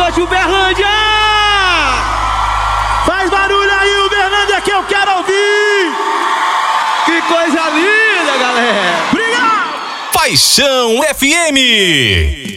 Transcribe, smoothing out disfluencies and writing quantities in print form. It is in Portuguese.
noite, Uberlândia! Faz barulho aí, Uberlândia, que eu quero ouvir! Que coisa linda, galera! Obrigado! Paixão FM.